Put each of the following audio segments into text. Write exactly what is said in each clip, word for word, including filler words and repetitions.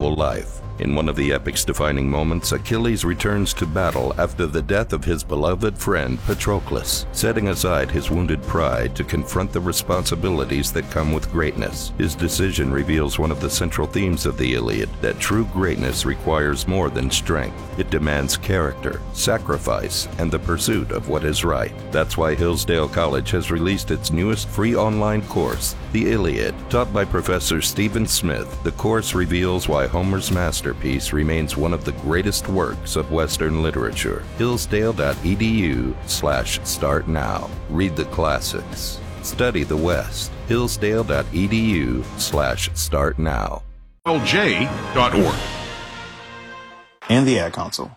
miserable life. In one of the epic's defining moments, Achilles returns to battle after the death of his beloved friend Patroclus, setting aside his wounded pride to confront the responsibilities that come with greatness. His decision reveals one of the central themes of the Iliad, that true greatness requires more than strength. It demands character, sacrifice, and the pursuit of what is right. That's why Hillsdale College has released its newest free online course, The Iliad. Taught by Professor Stephen Smith, the course reveals why Homer's masterpiece remains one of the greatest works of Western literature. Hillsdale.edu slash start now. Read the classics. Study the West. Hillsdale.edu slash start now. L J dot org. And the Ad Console.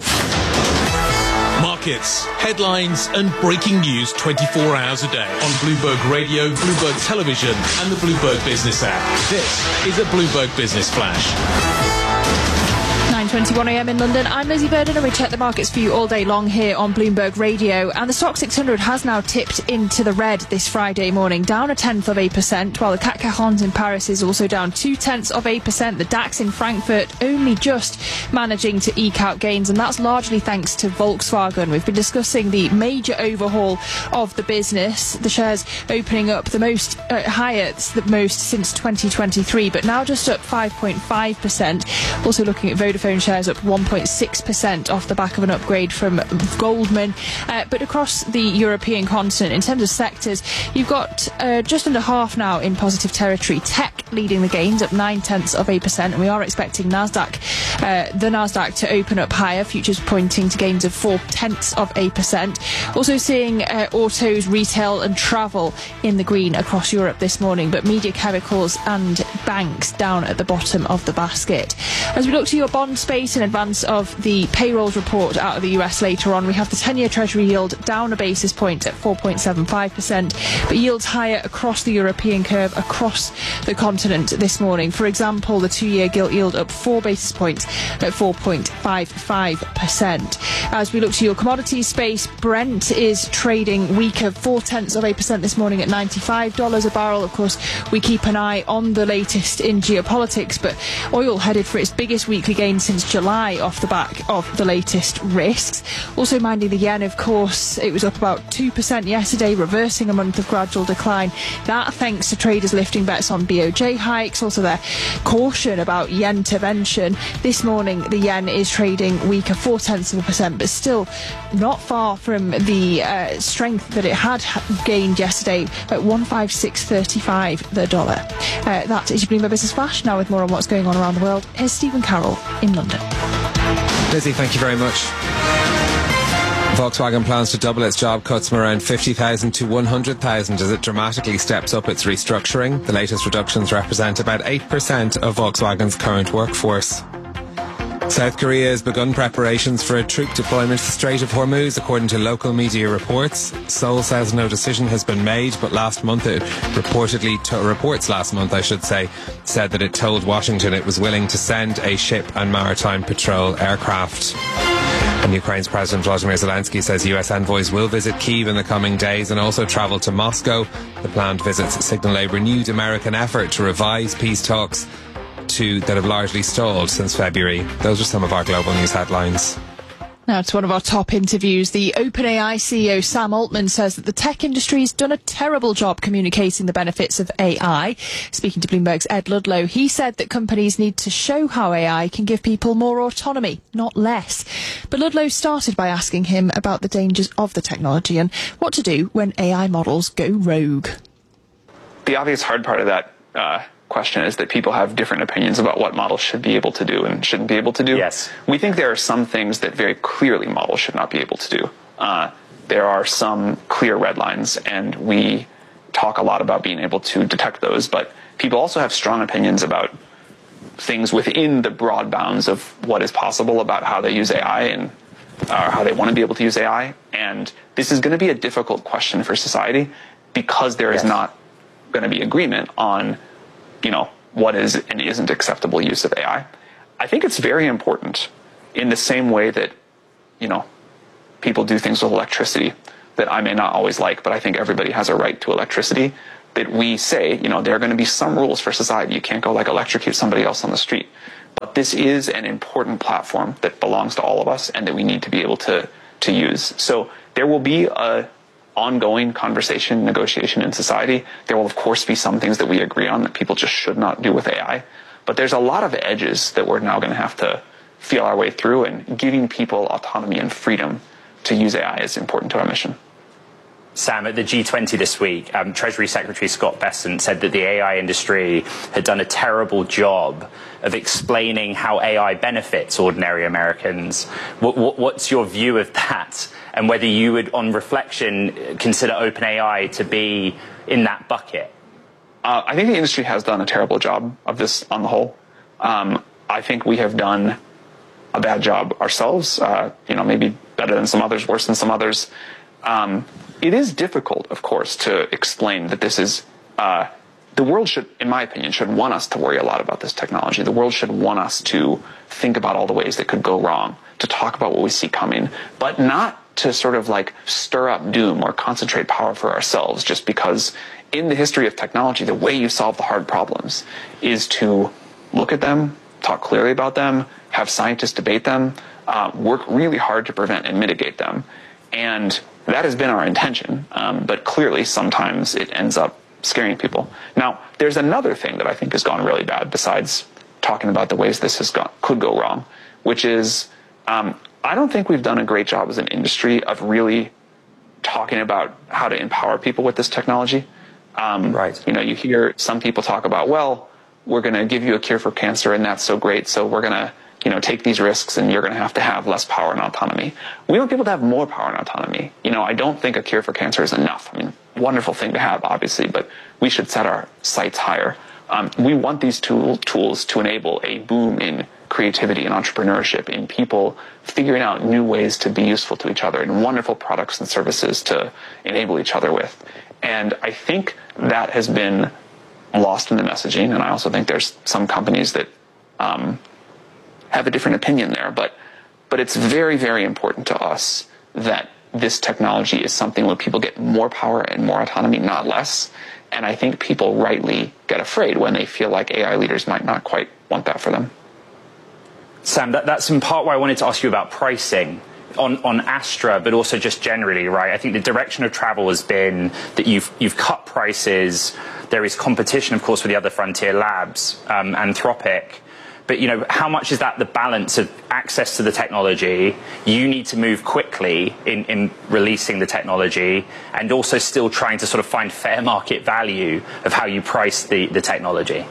Markets, headlines, and breaking news twenty-four hours a day on Bloomberg Radio, Bloomberg Television, and the Bloomberg Business app. This is a Bloomberg Business Flash. nine twenty-one a m in London. I'm Lizzie Burden, and we check the markets for you all day long here on Bloomberg Radio. And the Stock six hundred has now tipped into the red this Friday morning, down a tenth of a percent, while the C A C quarante in Paris is also down two tenths of a percent. The DAX in Frankfurt only just managing to eke out gains, and that's largely thanks to Volkswagen. We've been discussing the major overhaul of the business, the shares opening up the most uh, higher, the most since twenty twenty-three, but now just up five point five percent. Also looking at Vodafone shares up one point six percent off the back of an upgrade from Goldman. Uh, but across the European continent, in terms of sectors, you've got uh, just under half now in positive territory. Tech leading the gains, up nine tenths of a percent, and we are expecting Nasdaq, uh, the Nasdaq to open up higher. Futures pointing to gains of four tenths of a percent. Also seeing uh, autos, retail, and travel in the green across Europe this morning, but media, chemicals, and banks down at the bottom of the basket. As we look to your bond space in advance of the payrolls report out of the U S later on, we have the ten-year Treasury yield down a basis point at four point seven five percent, but yields higher across the European curve, across the continent this morning. For example, the two-year gilt yield up four basis points at four point five five percent. As we look to your commodities space, Brent is trading weaker, four tenths of a percent this morning at ninety-five dollars a barrel. Of course, we keep an eye on the latest in geopolitics, but oil headed for its biggest weekly gain since July off the back of the latest risks. Also minding the yen, of course, it was up about two percent yesterday, reversing a month of gradual decline. That thanks to traders lifting bets on B O J hikes, also their caution about yen intervention. This morning, the yen is trading weaker, four tenths of a percent, but still not far from the uh, strength that it had gained yesterday at one fifty-six thirty-five the dollar. Uh, that is your Bloomberg Business Flash. Now with more on what's going on around the world, here's Stephen Carroll in London. Lizzie, thank you very much. Volkswagen plans to double its job cuts from around fifty thousand to one hundred thousand as it dramatically steps up its restructuring. The latest reductions represent about eight percent of Volkswagen's current workforce. South Korea has begun preparations for a troop deployment to the Strait of Hormuz, according to local media reports. Seoul says no decision has been made, but last month it reportedly, to, reports last month I should say, said that it told Washington it was willing to send a ship and maritime patrol aircraft. And Ukraine's President Volodymyr Zelensky says U S envoys will visit Kyiv in the coming days and also travel to Moscow. The planned visits signal a renewed American effort to revise peace talks to, that have largely stalled since February. Those are some of our global news headlines. Now to one of our top interviews. The OpenAI C E O Sam Altman says that the tech industry has done a terrible job communicating the benefits of A I. Speaking to Bloomberg's Ed Ludlow, he said that companies need to show how A I can give people more autonomy, not less. But Ludlow started by asking him about the dangers of the technology and what to do when A I models go rogue. The obvious hard part of that uh question is that people have different opinions about what models should be able to do and shouldn't be able to do. Yes. We think there are some things that very clearly models should not be able to do. Uh, there are some clear red lines, and we talk a lot about being able to detect those, but people also have strong opinions about things within the broad bounds of what is possible about how they use A I and uh, how they want to be able to use A I. And this is going to be a difficult question for society because there is yes. not going to be agreement on you know, what is and isn't acceptable use of A I. I think it's very important in the same way that, you know, people do things with electricity that I may not always like, but I think everybody has a right to electricity, that we say, you know, there are going to be some rules for society. You can't go like electrocute somebody else on the street. But this is an important platform that belongs to all of us and that we need to be able to, to use. So there will be a ongoing conversation, negotiation in society. There will, of course, be some things that we agree on that people just should not do with A I. But there's a lot of edges that we're now going to have to feel our way through, and giving people autonomy and freedom to use A I is important to our mission. Sam, at the G twenty this week, um, Treasury Secretary Scott Bessent said that the A I industry had done a terrible job of explaining how A I benefits ordinary Americans. What, what, what's your view of that, and whether you would, on reflection, consider OpenAI to be in that bucket? Uh, I think the industry has done a terrible job of this on the whole. Um, I think we have done a bad job ourselves, uh, you know, maybe better than some others, worse than some others. Um, it is difficult, of course, to explain that this is, uh, the world should, in my opinion, should want us to worry a lot about this technology. The world should want us to think about all the ways that could go wrong, to talk about what we see coming, but not to sort of like stir up doom or concentrate power for ourselves, just because in the history of technology, the way you solve the hard problems is to look at them, talk clearly about them, have scientists debate them, uh, work really hard to prevent and mitigate them. And that has been our intention, um, but clearly sometimes it ends up scaring people. Now, there's another thing that I think has gone really bad besides talking about the ways this has gone, could go wrong, which is um, I don't think we've done a great job as an industry of really talking about how to empower people with this technology. Um, right. You know, you hear some people talk about, well, we're going to give you a cure for cancer and that's so great, so we're going to, you know, take these risks and you're going to have to have less power and autonomy. We want people to have more power and autonomy. You know, I don't think a cure for cancer is enough. I mean, wonderful thing to have, obviously, but we should set our sights higher. Um, we want these tool, tools to enable a boom in creativity and entrepreneurship, in people figuring out new ways to be useful to each other, and wonderful products and services to enable each other with. And I think that has been lost in the messaging, and I also think there's some companies that um, have a different opinion there, but but it's very, very important to us that this technology is something where people get more power and more autonomy, not less. And I think people rightly get afraid when they feel like A I leaders might not quite want that for them. Sam, that, that's in part why I wanted to ask you about pricing on, on Astra, but also just generally, right? I think the direction of travel has been that you've you've cut prices. There is competition, of course, with the other frontier labs, um, Anthropic. But, you know, how much is that the balance of access to the technology? You need to move quickly in, in releasing the technology, and also still trying to sort of find fair market value of how you price the, the technology.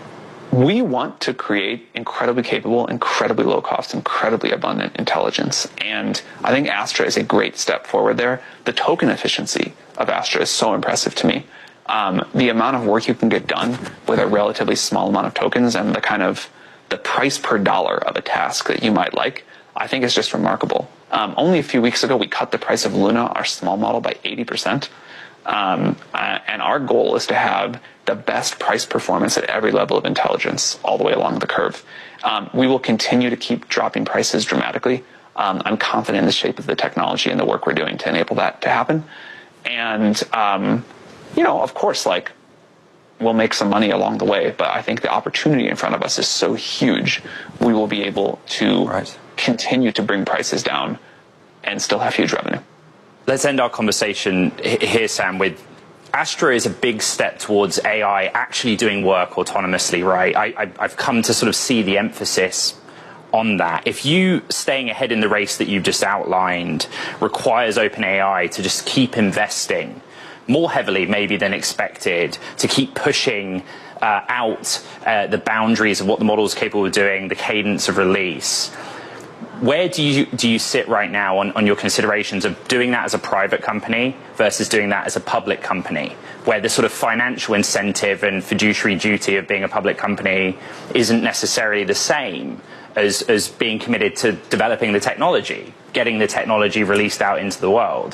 We want to create incredibly capable, incredibly low cost, incredibly abundant intelligence. And I think Astra is a great step forward there. The token efficiency of Astra is so impressive to me. Um, the amount of work you can get done with a relatively small amount of tokens, and the kind of the price per dollar of a task that you might like, I think is just remarkable. Um, only a few weeks ago, we cut the price of Luna, our small model, by eighty percent. Um, uh, and our goal is to have the best price performance at every level of intelligence all the way along the curve. Um, we will continue to keep dropping prices dramatically. Um, I'm confident in the shape of the technology and the work we're doing to enable that to happen. And, um, you know, of course, like, we'll make some money along the way, but I think the opportunity in front of us is so huge, we will be able to right. continue to bring prices down and still have huge revenue. Let's end our conversation here, Sam, with Astra is a big step towards A I actually doing work autonomously, right? I, I, I've come to sort of see the emphasis on that. If you staying ahead in the race that you've just outlined requires OpenAI to just keep investing more heavily maybe than expected, to keep pushing uh, out uh, the boundaries of what the model is capable of doing, the cadence of release, where do you do you sit right now on, on your considerations of doing that as a private company versus doing that as a public company, where the sort of financial incentive and fiduciary duty of being a public company isn't necessarily the same as, as being committed to developing the technology, getting the technology released out into the world?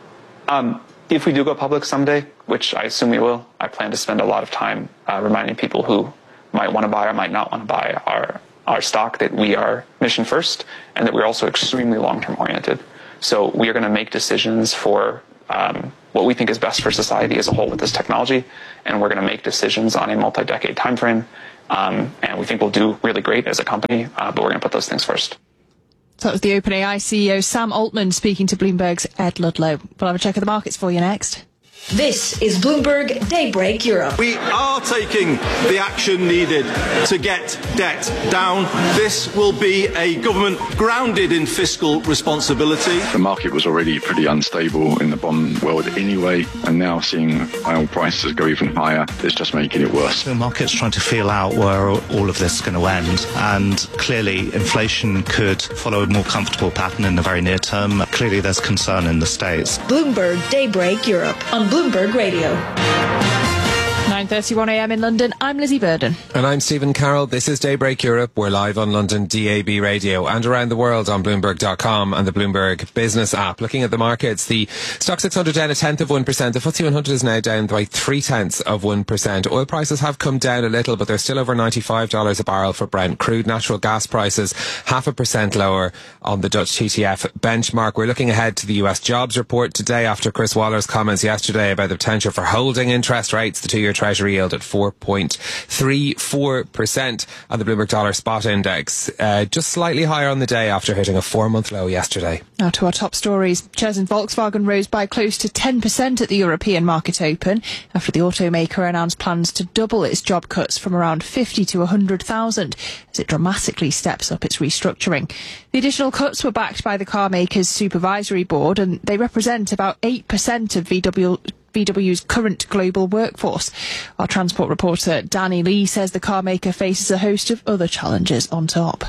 Um, if we do go public someday, which I assume we will, I plan to spend a lot of time uh, reminding people who might want to buy or might not want to buy our our stock that we are mission first, and that we're also extremely long-term oriented. So we are going to make decisions for um, what we think is best for society as a whole with this technology, and we're going to make decisions on a multi-decade timeframe. Um, and we think we'll do really great as a company, uh, but we're going to put those things first. So that was the OpenAI C E O Sam Altman speaking to Bloomberg's Ed Ludlow. We'll have a check of the markets for you next. This is Bloomberg Daybreak Europe. We are taking the action needed to get debt down. This will be a government grounded in fiscal responsibility. The market was already pretty unstable in the bond world anyway, and now seeing oil prices go even higher is just making it worse. The market's trying to feel out where all of this is going to end, and clearly inflation could follow a more comfortable pattern in the very near term. Clearly there's concern in the States. Bloomberg Daybreak Europe on Bloomberg Radio. nine thirty-one a m in London. I'm Lizzie Burden. And I'm Stephen Carroll. This is Daybreak Europe. We're live on London D A B radio and around the world on Bloomberg dot com and the Bloomberg Business app. Looking at the markets, the Stock six hundred down a tenth of one percent. The F T S E one hundred is now down by three tenths of one percent. Oil prices have come down a little, but they're still over ninety-five dollars a barrel for Brent crude. Natural gas prices half a percent lower on the Dutch T T F benchmark. We're looking ahead to the U S jobs report today after Chris Waller's comments yesterday about the potential for holding interest rates. The two-year Treasury yield at four point three four percent, and the Bloomberg Dollar Spot Index uh, just slightly higher on the day after hitting a four-month low yesterday. Now to our top stories. Shares in Volkswagen rose by close to ten percent at the European market open after the automaker announced plans to double its job cuts from around fifty to one hundred thousand as it dramatically steps up its restructuring. The additional cuts were backed by the car maker's supervisory board, and they represent about eight percent of V W V W's current global workforce. Our transport reporter Danny Lee says the car maker faces a host of other challenges on top.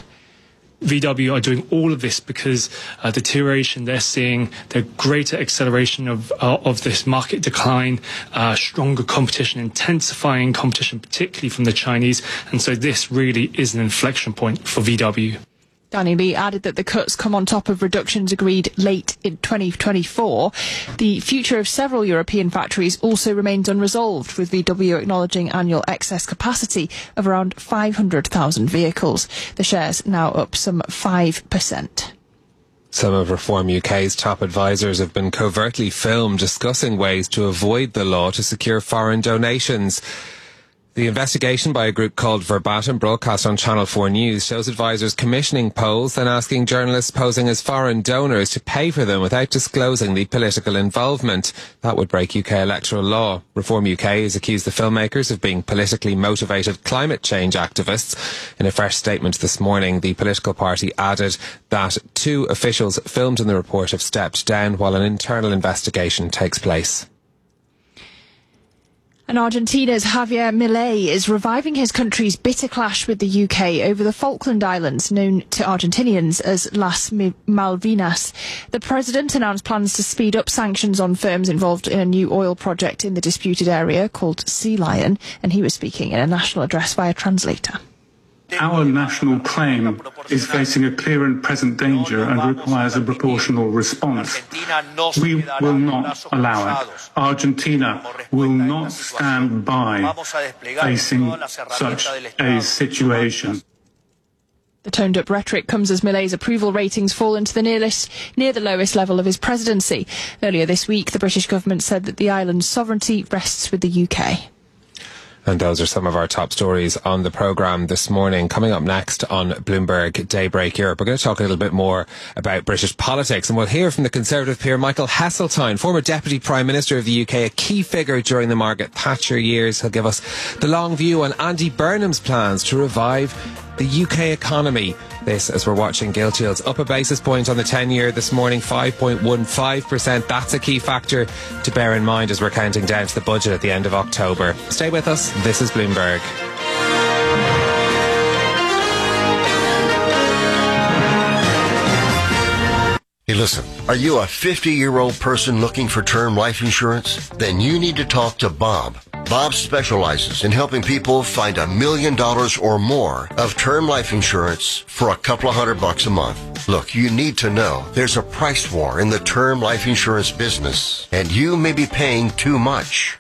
V W are doing all of this because uh, the deterioration they're seeing, the greater acceleration of uh, of this market decline, uh, stronger competition, intensifying competition, particularly from the Chinese. And so this really is an inflection point for V W. Danny Lee added that the cuts come on top of reductions agreed late in twenty twenty-four. The future of several European factories also remains unresolved, with V W acknowledging annual excess capacity of around five hundred thousand vehicles. The shares now up some five percent. Some of Reform U K's top advisors have been covertly filmed discussing ways to avoid the law to secure foreign donations. The investigation by a group called Verbatim, broadcast on Channel four News, shows advisors commissioning polls, then asking journalists posing as foreign donors to pay for them without disclosing the political involvement. That would break U K electoral law. Reform U K has accused the filmmakers of being politically motivated climate change activists. In a fresh statement this morning, the political party added that two officials filmed in the report have stepped down while an internal investigation takes place. And Argentina's Javier Milei is reviving his country's bitter clash with the U K over the Falkland Islands, known to Argentinians as Las Malvinas. The president announced plans to speed up sanctions on firms involved in a new oil project in the disputed area called Sea Lion, and he was speaking in a national address via translator. Our national claim is facing a clear and present danger and requires a proportional response. We will not allow it. Argentina will not stand by facing such a situation. The toned-up rhetoric comes as Milei's approval ratings fall into the nearest, near the lowest level of his presidency. Earlier this week, the British government said that the island's sovereignty rests with the U K. And those are some of our top stories on the programme this morning. Coming up next on Bloomberg Daybreak Europe, we're going to talk a little bit more about British politics, and we'll hear from the Conservative peer Michael Heseltine, former Deputy Prime Minister of the U K, a key figure during the Margaret Thatcher years. He'll give us the long view on Andy Burnham's plans to revive the U K economy. This as we're watching gilt yields up a basis point on the ten-year this morning, five point one five percent. That's a key factor to bear in mind as we're counting down to the budget at the end of October. Stay with us. This is Bloomberg. Hey, listen, are you a fifty-year-old person looking for term life insurance? Then you need to talk to Bob. Bob specializes in helping people find a million dollars or more of term life insurance for a couple of hundred bucks a month. Look, you need to know there's a price war in the term life insurance business, and you may be paying too much.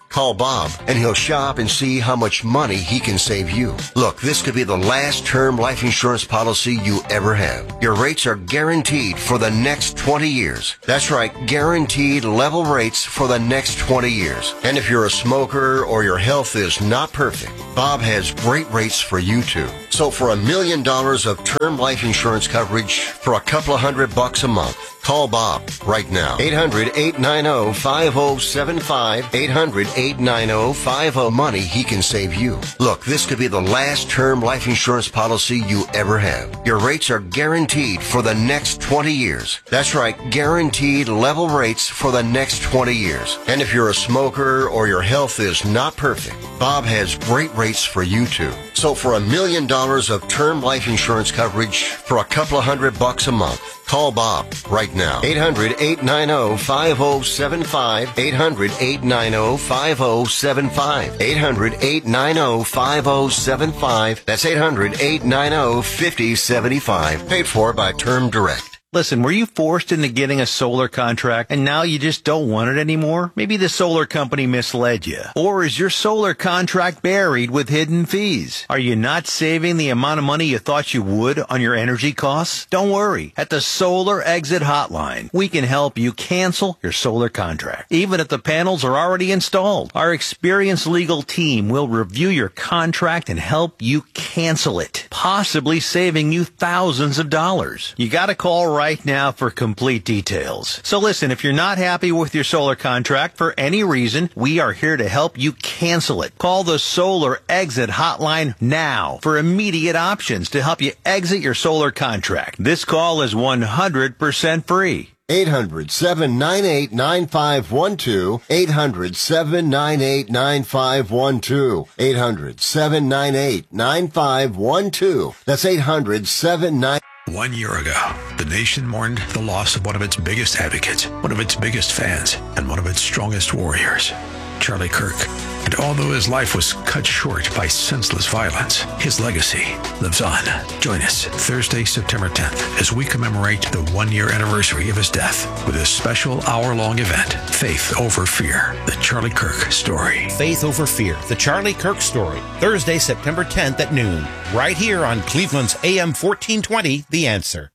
Call Bob, and he'll shop and see how much money he can save you. Look, this could be the last term life insurance policy you ever have. Your rates are guaranteed for the next twenty years. That's right, guaranteed level rates for the next twenty years. And if you're a smoker or your health is not perfect, Bob has great rates for you too. So for a million dollars of term life insurance coverage for a couple of hundred bucks a month, call Bob right now. eight hundred, eight nine zero, five zero seven five. eight hundred, eight nine zero, five zero money he can save you. Look, this could be the last term life insurance policy you ever have. Your rates are guaranteed for the next twenty years. That's right, guaranteed level rates for the next twenty years. And if you're a smoker or your health is not perfect, Bob has great rates for you too. So for a million dollars of term life insurance coverage for a couple of hundred bucks a month, call Bob right now. eight hundred, eight nine zero, five zero seven five. eight hundred, eight nine zero, five zero seven five. eight hundred, eight nine zero, five zero seven five. That's eight hundred, eight nine zero, five zero seven five. Paid for by Term Direct. Listen, were you forced into getting a solar contract and now you just don't want it anymore? Maybe the solar company misled you. Or is your solar contract buried with hidden fees? Are you not saving the amount of money you thought you would on your energy costs? Don't worry. At the Solar Exit Hotline, we can help you cancel your solar contract, even if the panels are already installed. Our experienced legal team will review your contract and help you cancel it, possibly saving you thousands of dollars. You gotta call right now for complete details. So listen, if you're not happy with your solar contract for any reason, we are here to help you cancel it. Call the Solar Exit Hotline now for immediate options to help you exit your solar contract. This call is one hundred percent free. eight hundred, seven nine eight, nine five one two. eight hundred, seven nine eight, nine five one two. eight hundred, seven nine eight, nine five one two. That's eight hundred, seven nine eight. One year ago, the nation mourned the loss of one of its biggest advocates, one of its biggest fans, and one of its strongest warriors, Charlie Kirk. And although his life was cut short by senseless violence, his legacy lives on. Join us Thursday, September tenth, as we commemorate the one-year anniversary of his death with a special hour-long event, Faith Over Fear, the Charlie Kirk Story. Faith Over Fear, the Charlie Kirk Story, Thursday, September tenth at noon, right here on Cleveland's A M fourteen twenty, The Answer.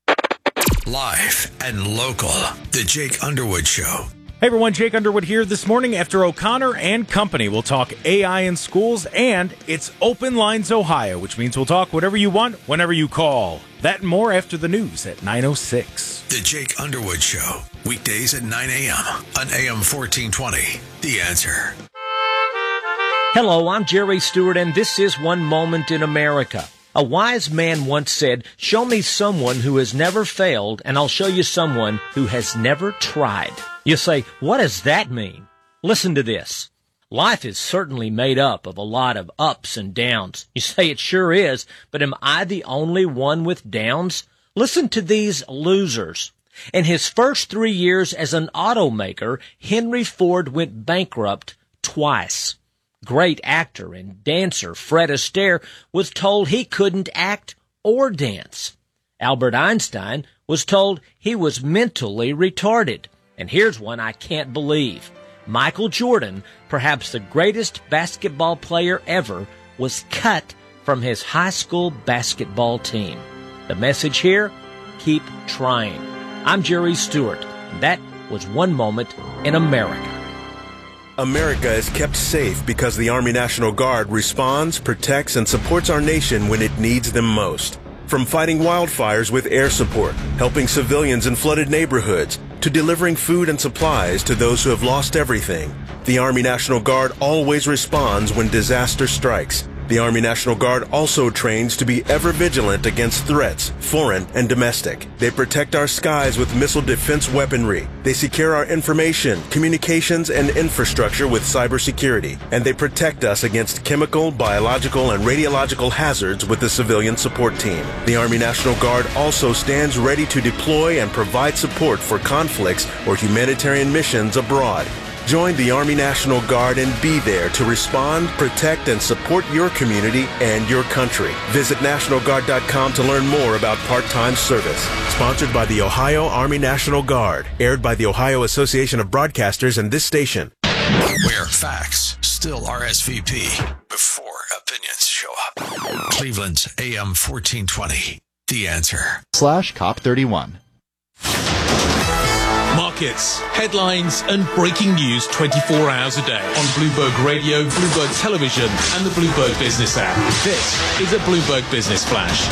Live and local, The Jake Underwood Show. Hey everyone, Jake Underwood here. This morning after O'Connor and Company, we'll talk A I in schools, and it's Open Lines Ohio, which means we'll talk whatever you want, whenever you call. That and more after the news at nine oh six. The Jake Underwood Show, weekdays at nine a.m. on A M fourteen twenty. The Answer. Hello, I'm Jerry Stewart, and this is One Moment in America. A wise man once said, "Show me someone who has never failed, and I'll show you someone who has never tried." You say, what does that mean? Listen to this. Life is certainly made up of a lot of ups and downs. You say it sure is, but am I the only one with downs? Listen to these losers. In his first three years as an automaker, Henry Ford went bankrupt twice. Great actor and dancer Fred Astaire was told he couldn't act or dance. Albert Einstein was told he was mentally retarded. And here's one I can't believe. Michael Jordan, perhaps the greatest basketball player ever, was cut from his high school basketball team. The message here? Keep trying. I'm Jerry Stewart, and that was One Moment in America. America is kept safe because the Army National Guard responds, protects, and supports our nation when it needs them most. From fighting wildfires with air support, helping civilians in flooded neighborhoods, to delivering food and supplies to those who have lost everything, the Army National Guard always responds when disaster strikes. The Army National Guard also trains to be ever vigilant against threats, foreign and domestic. They protect our skies with missile defense weaponry. They secure our information, communications, and infrastructure with cybersecurity. And they protect us against chemical, biological, and radiological hazards with the civilian support team. The Army National Guard also stands ready to deploy and provide support for conflicts or humanitarian missions abroad. Join the Army National Guard and be there to respond, protect, and support your community and your country. Visit National Guard dot com to learn more about part-time service. Sponsored by the Ohio Army National Guard. Aired by the Ohio Association of Broadcasters and this station. Where facts still R S V P before opinions show up. Cleveland's A M fourteen twenty. The Answer. Slash COP thirty-one. Markets, headlines, and breaking news twenty-four hours a day on Bloomberg Radio, Bloomberg Television, and the Bloomberg Business app. This is a Bloomberg Business Flash.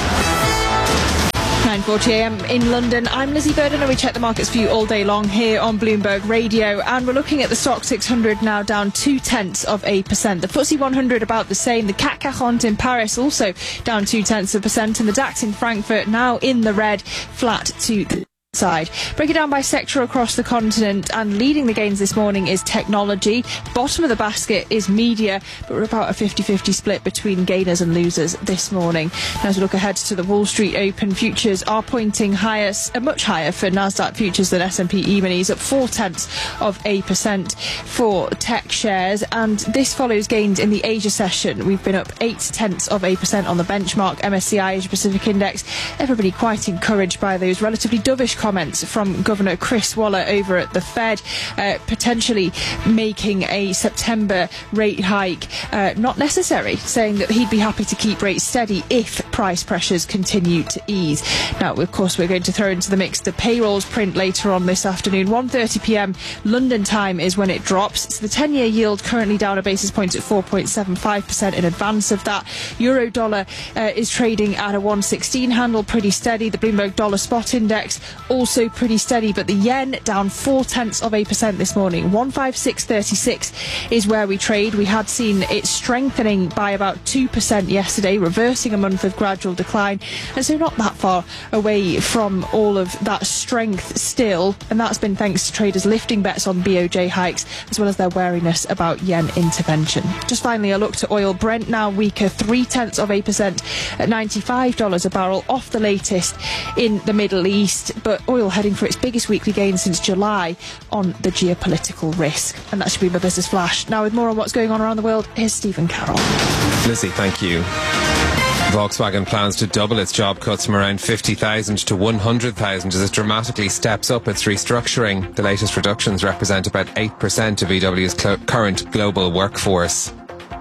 nine forty a m in London. I'm Lizzie Burden and we check the markets for you all day long here on Bloomberg Radio, and we're looking at the Stock six hundred now down two tenths of a percent. The F T S E one hundred about the same. The C A C quarante in Paris also down two tenths of a percent, and the DAX in Frankfurt now in the red, flat to the side. Break it down by sector across the continent, and leading the gains this morning is technology. Bottom of the basket is media, but we're about a fifty-fifty split between gainers and losers this morning. Now, as we look ahead to the Wall Street Open, futures are pointing higher, uh, much higher for Nasdaq futures than S and P E-minis, up four tenths of a percent for tech shares, and this follows gains in the Asia session. We've been up eight tenths of a percent on the benchmark M S C I Asia Pacific Index. Everybody quite encouraged by those relatively dovish comments from Governor Chris Waller over at the Fed, uh, potentially making a September rate hike uh, not necessary, saying that he'd be happy to keep rates steady if price pressures continue to ease. Now, of course, we're going to throw into the mix the payrolls print later on this afternoon. one thirty p m London time is when it drops. So the ten-year yield currently down a basis point at four point seven five percent in advance of that. Euro dollar uh, is trading at a one sixteen handle, pretty steady. The Bloomberg Dollar Spot Index also pretty steady, but the yen down four tenths of a percent this morning. one fifty-six thirty-six is where we trade. We had seen it strengthening by about two percent yesterday, reversing a month of gradual decline, and so not that far away from all of that strength still, and that's been thanks to traders lifting bets on B O J hikes as well as their wariness about yen intervention. Just finally, a look to oil. Brent now weaker three tenths of a percent at ninety-five dollars a barrel, off the latest in the Middle East, but oil heading for its biggest weekly gain since July on the geopolitical risk. And that should be my business flash. Now, with more on what's going on around the world, here's Stephen Carroll. Lizzie, thank you. Volkswagen plans to double its job cuts from around fifty thousand to one hundred thousand as it dramatically steps up its restructuring. The latest reductions represent about eight percent of V W's cl- current global workforce.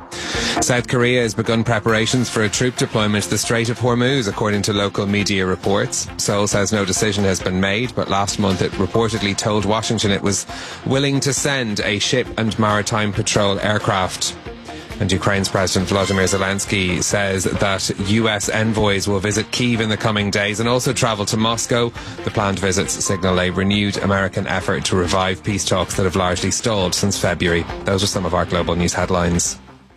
South Korea has begun preparations for a troop deployment to the Strait of Hormuz, according to local media reports. Seoul says no decision has been made, but last month it reportedly told Washington it was willing to send a ship and maritime patrol aircraft. And Ukraine's President Volodymyr Zelensky says that U S envoys will visit Kyiv in the coming days and also travel to Moscow. The planned visits signal a renewed American effort to revive peace talks that have largely stalled since February. Those are some of our global news headlines.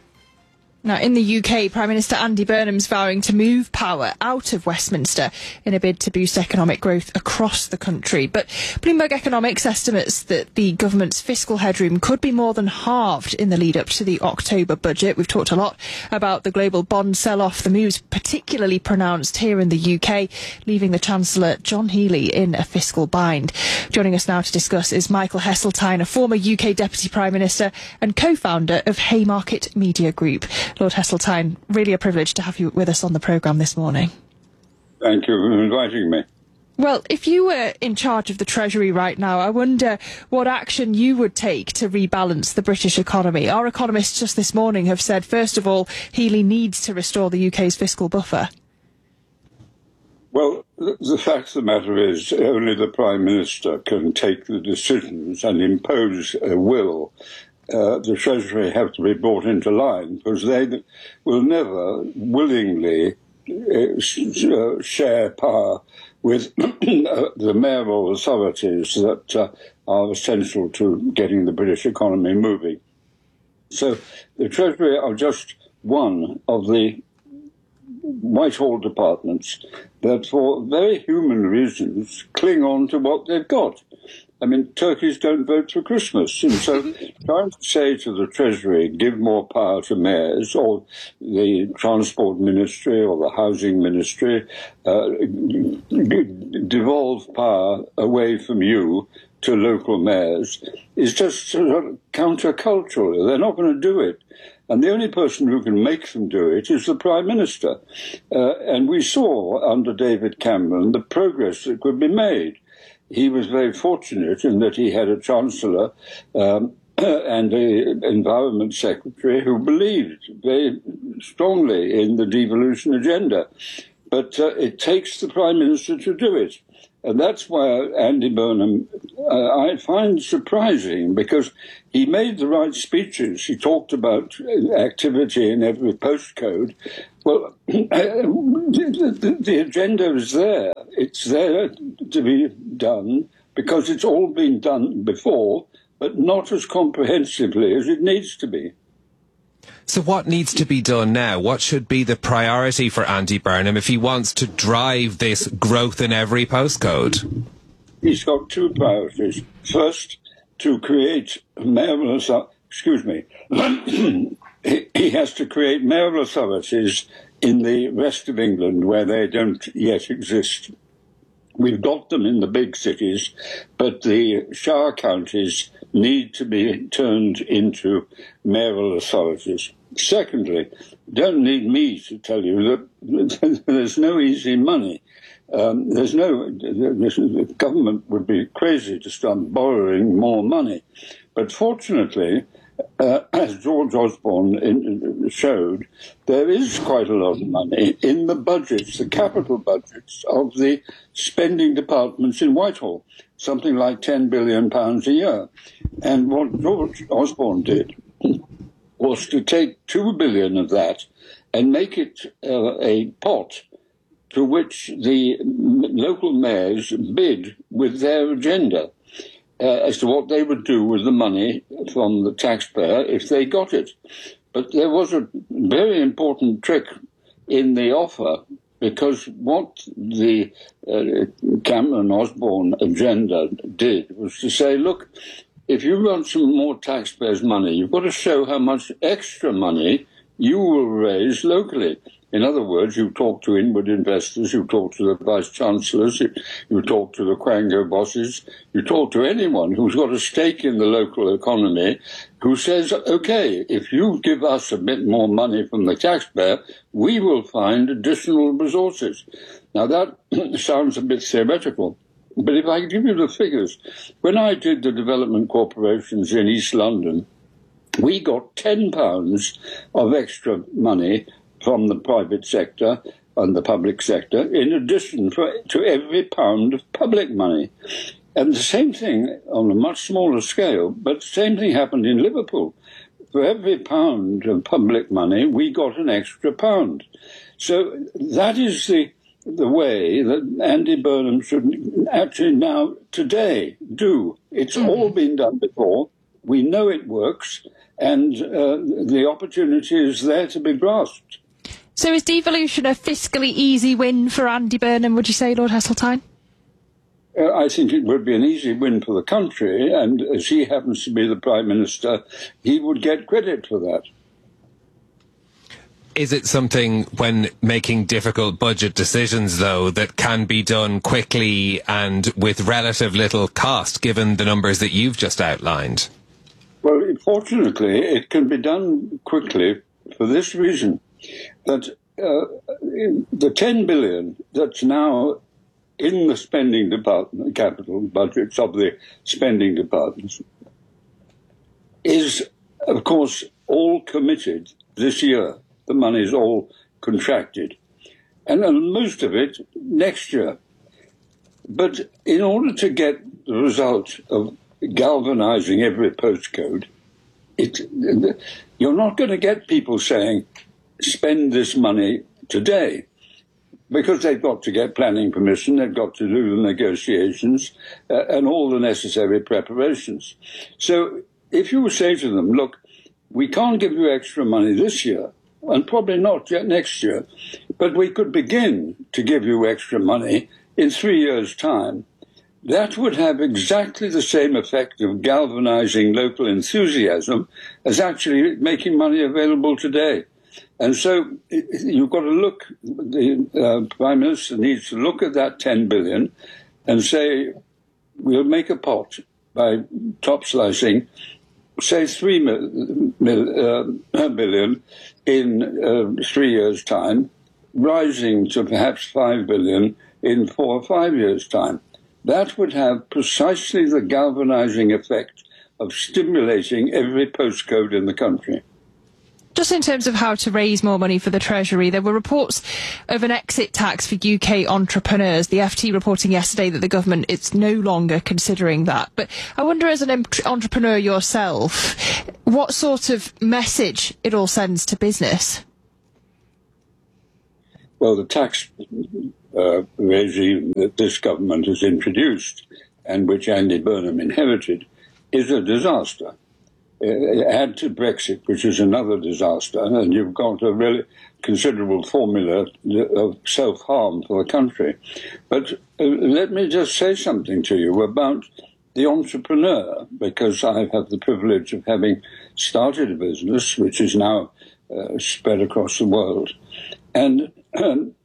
Now, in the U K, Prime Minister Andy Burnham's vowing to move power out of Westminster in a bid to boost economic growth across the country. But Bloomberg Economics estimates that the government's fiscal headroom could be more than halved in the lead up to the October budget. We've talked a lot about the global bond sell-off. The move's particularly pronounced here in the U K, leaving the Chancellor John Healey in a fiscal bind. Joining us now to discuss is Michael Heseltine, a former U K Deputy Prime Minister and co-founder of Haymarket Media Group. Lord Heseltine, really a privilege to have you with us on the programme this morning. Thank you for inviting me. Well, if you were in charge of the Treasury right now, I wonder what action you would take to rebalance the British economy. Our economists just this morning have said, first of all, Healey needs to restore the U K's fiscal buffer. Well, the fact of the matter is only the Prime Minister can take the decisions and impose a will. Uh, the Treasury have to be brought into line because they will never willingly uh, share power with the mayoral authorities that uh, are essential to getting the British economy moving. So the Treasury are just one of the Whitehall departments that, for very human reasons, cling on to what they've got. I mean, turkeys don't vote for Christmas. And so trying to say to the Treasury, give more power to mayors or the Transport Ministry or the Housing Ministry, uh, devolve power away from you to local mayors is just sort of countercultural. They're not going to do it. And the only person who can make them do it is the Prime Minister. Uh, and we saw under David Cameron the progress that could be made. He was very fortunate in that he had a Chancellor um, and the Environment Secretary who believed very strongly in the devolution agenda. But uh, it takes the Prime Minister to do it. And that's why Andy Burnham, uh, I find surprising, because he made the right speeches. He talked about activity in every postcode. Well, the, the agenda is there. It's there to be done because it's all been done before, but not as comprehensively as it needs to be. So what needs to be done now? What should be the priority for Andy Burnham if he wants to drive this growth in every postcode? He's got two priorities. First, to create mayoral, excuse me, he has to create mayoral authorities in the rest of England where they don't yet exist. We've got them in the big cities, but the shire counties need to be turned into mayoral authorities. Secondly, don't need me to tell you that there's no easy money. Um, there's no, the government would be crazy to start borrowing more money. But fortunately, uh, as George Osborne in, showed, there is quite a lot of money in the budgets, the capital budgets of the spending departments in Whitehall, something like ten billion pounds a year. And what George Osborne did was to take two billion of that and make it uh, a pot to which the local mayors bid with their agenda uh, as to what they would do with the money from the taxpayer if they got it. But there was a very important trick in the offer, because what the uh, Cameron Osborne agenda did was to say, look, if you want some more taxpayers' money, you've got to show how much extra money you will raise locally. In other words, you talk to inward investors, you talk to the vice-chancellors, you, you talk to the Quango bosses, you talk to anyone who's got a stake in the local economy, who says, OK, if you give us a bit more money from the taxpayer, we will find additional resources. Now, that sounds a bit theoretical, but if I give you the figures, when I did the development corporations in East London, we got ten pounds of extra money from the private sector and the public sector, in addition for, to every pound of public money. And the same thing on a much smaller scale, but the same thing happened in Liverpool. For every pound of public money, we got an extra pound. So that is the, the way that Andy Burnham should actually now, today, do. It's mm-hmm. all been done before. We know it works, and uh, the opportunity is there to be grasped. So is devolution a fiscally easy win for Andy Burnham, would you say, Lord Heseltine? Uh, I think it would be an easy win for the country, and as he happens to be the Prime Minister, he would get credit for that. Is it something, when making difficult budget decisions, though, that can be done quickly and with relative little cost, given the numbers that you've just outlined? Well, fortunately, it can be done quickly for this reason, that uh, the ten billion that's now in the spending department, capital budgets of the spending departments, is, of course, all committed this year. The money is all contracted, and most of it next year. But in order to get the result of galvanizing every postcode, it, you're not going to get people saying, spend this money today, because they've got to get planning permission, they've got to do the negotiations uh, and all the necessary preparations. So if you say to them, look, we can't give you extra money this year, and probably not yet next year, but we could begin to give you extra money in three years' time, that would have exactly the same effect of galvanizing local enthusiasm as actually making money available today. And so you've got to look, the uh, Prime Minister needs to look at that ten billion and say, we'll make a pot by top slicing, say three mil, mil, uh, billion in uh, three years' time, rising to perhaps five billion in four or five years' time. That would have precisely the galvanizing effect of stimulating every postcode in the country. Just in terms of how to raise more money for the Treasury, there were reports of an exit tax for U K entrepreneurs. The F T reporting yesterday that the government is no longer considering that. But I wonder, as an entrepreneur yourself, what sort of message it all sends to business? Well, the tax uh, regime that this government has introduced and which Andy Burnham inherited is a disaster. Uh, add to Brexit, which is another disaster, and you've got a really considerable formula of self-harm for the country. But uh, let me just say something to you about the entrepreneur, because I have the privilege of having started a business which is now uh, spread across the world. And um,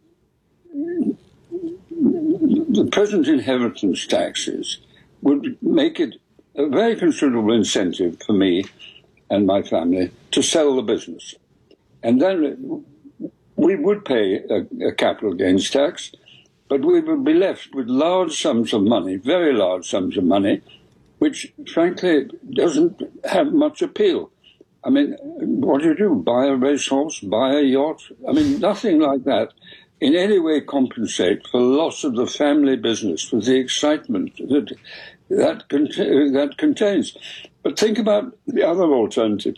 the present inheritance taxes would make it a very considerable incentive for me and my family to sell the business. And then we would pay a, a capital gains tax, but we would be left with large sums of money, very large sums of money, which frankly doesn't have much appeal. I mean, what do you do? Buy a racehorse? Buy a yacht? I mean, nothing like that in any way compensate for the loss of the family business, for the excitement that that, cont- that contains. But think about the other alternative.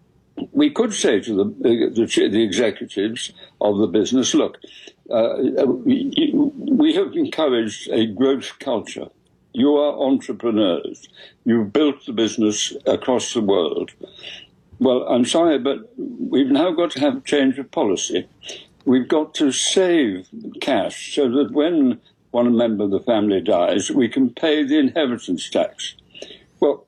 We could say to the, the, the executives of the business, look, uh, we, we have encouraged a growth culture. You are entrepreneurs. You've built the business across the world. Well, I'm sorry, but we've now got to have a change of policy. We've got to save cash so that when one member of the family dies, we can pay the inheritance tax. Well,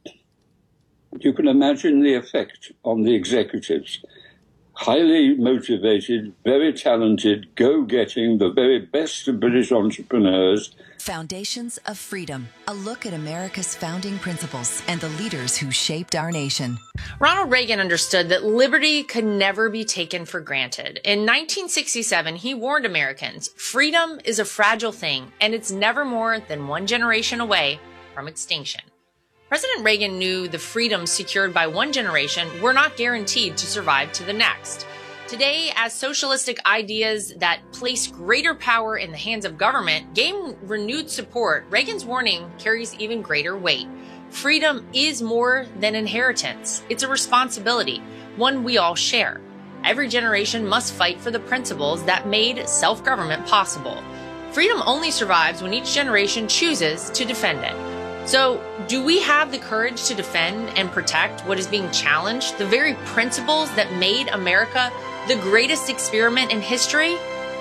you can imagine the effect on the executives. Highly motivated, very talented, go-getting, the very best of British entrepreneurs. Foundations of Freedom, a look at America's founding principles and the leaders who shaped our nation. Ronald Reagan understood that liberty could never be taken for granted. In nineteen sixty-seven, he warned Americans, freedom is a fragile thing, and it's never more than one generation away from extinction. President Reagan knew the freedoms secured by one generation were not guaranteed to survive to the next. Today, as socialistic ideas that place greater power in the hands of government gain renewed support, Reagan's warning carries even greater weight. Freedom is more than inheritance. It's a responsibility, one we all share. Every generation must fight for the principles that made self-government possible. Freedom only survives when each generation chooses to defend it. So, do we have the courage to defend and protect what is being challenged, the very principles that made America the greatest experiment in history?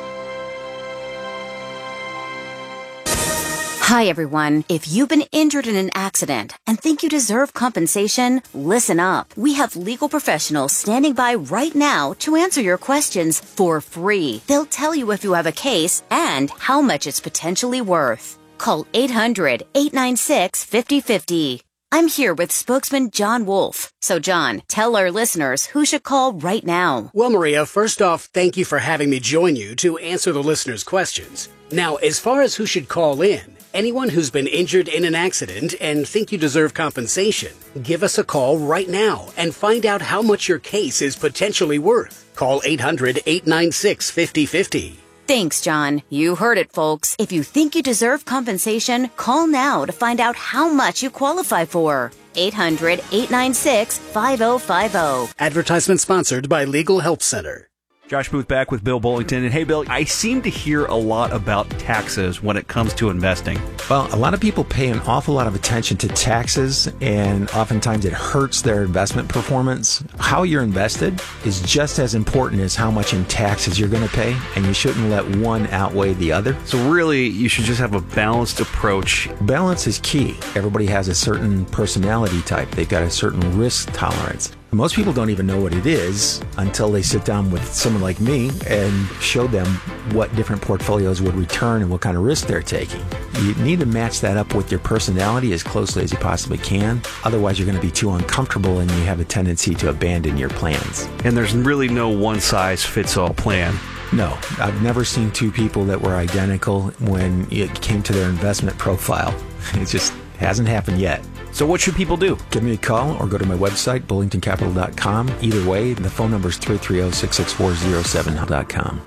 Hi, everyone. If you've been injured in an accident and think you deserve compensation, listen up. We have legal professionals standing by right now to answer your questions for free. They'll tell you if you have a case and how much it's potentially worth. Call eight hundred, eight nine six, five oh five oh. I'm here with spokesman John Wolf. So, John, tell our listeners who should call right now. Well, Maria, first off, thank you for having me join you to answer the listeners' questions. Now, as far as who should call in, anyone who's been injured in an accident and think you deserve compensation, give us a call right now and find out how much your case is potentially worth. Call eight hundred, eight nine six, five oh five oh. Thanks, John. You heard it, folks. If you think you deserve compensation, call now to find out how much you qualify for. eight hundred, eight nine six, five oh five oh. Advertisement sponsored by Legal Help Center. Josh Booth back with Bill Bullington. And hey, Bill, I seem to hear a lot about taxes when it comes to investing. Well, a lot of people pay an awful lot of attention to taxes, and oftentimes it hurts their investment performance. How you're invested is just as important as how much in taxes you're going to pay, and you shouldn't let one outweigh the other. So really, you should just have a balanced approach. Balance is key. Everybody has a certain personality type. They've got a certain risk tolerance. Most people don't even know what it is until they sit down with someone like me and show them what different portfolios would return and what kind of risk they're taking. You need to match that up with your personality as closely as you possibly can. Otherwise, you're going to be too uncomfortable and you have a tendency to abandon your plans. And there's really no one-size-fits-all plan. No, I've never seen two people that were identical when it came to their investment profile. It just hasn't happened yet. So what should people do? Give me a call or go to my website, bullington capital dot com. Either way, the phone number is three three zero, six six four zero seven dot com.